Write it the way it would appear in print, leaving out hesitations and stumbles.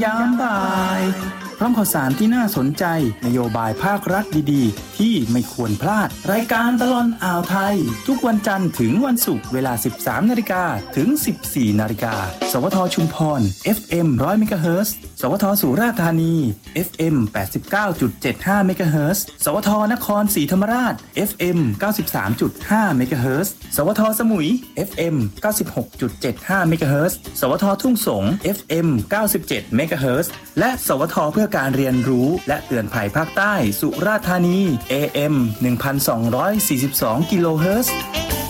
ยามบ่ายพร้อมข่าวสารที่น่าสนใจนโยบายภาครัฐดีๆที่ไม่ควรพลาดรายการตลอดอ่าวไทยทุกวันจันทร์ถึงวันศุกร์เวลา 13:00 นถึง 14:00 นสวทชุมพร FM 100 เมกะเฮิรตซ์สวทสุราษฎร์ธานี FM 89.75 เมกะเฮิรตซ์สวทนครศรีธรรมราช FM 93.5 เมกะเฮิรตซ์สวทสมุย FM 96.75 เมกะเฮิรตซ์สวททุ่งสง FM 97 เมกะเฮิรตซ์และสวทเพื่อการเรียนรู้และเตือนภัยภาคใต้สุราษฎร์ธานี AM 1242 กิโลเฮิรตซ์